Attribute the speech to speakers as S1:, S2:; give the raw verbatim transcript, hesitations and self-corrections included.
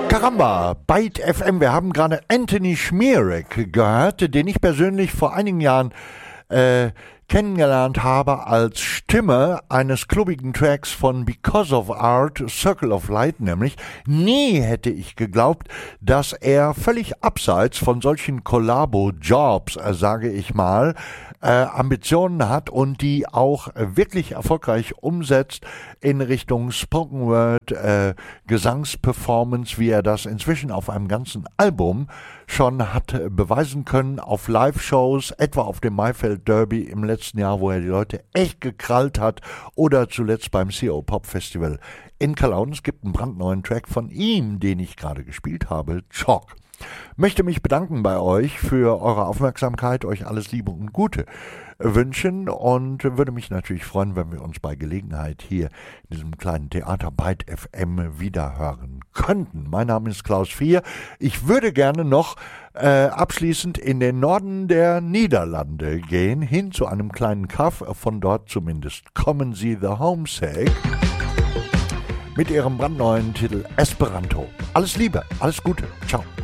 S1: Caramba, Byte F M. Wir haben gerade Anthony Schmierek gehört, den ich persönlich vor einigen Jahren äh, kennengelernt habe als Stimme eines klubbigen Tracks von Because of Art, Circle of Light nämlich. Nie hätte ich geglaubt, dass er völlig abseits von solchen Collabo-Jobs, äh, sage ich mal, äh, Ambitionen hat und die auch äh, wirklich erfolgreich umsetzt in Richtung Spoken Word, äh, Gesangsperformance, wie er das inzwischen auf einem ganzen Album schon hat beweisen können, auf Live-Shows, etwa auf dem Maifeld Derby im letzten Jahr, wo er die Leute echt gekrallt hat, oder zuletzt beim C O Pop Festival in Cologne. Es gibt einen brandneuen Track von ihm, den ich gerade gespielt habe, Chalk. Möchte mich bedanken bei euch für eure Aufmerksamkeit, euch alles Liebe und Gute wünschen und würde mich natürlich freuen, wenn wir uns bei Gelegenheit hier in diesem kleinen Theater Byte F M wiederhören könnten. Mein Name ist Klaus Vier. Ich würde gerne noch äh, abschließend in den Norden der Niederlande gehen, hin zu einem kleinen Kaff, von dort zumindest kommen sie, The Homesick, mit ihrem brandneuen Titel Esperanto. Alles Liebe, alles Gute, ciao.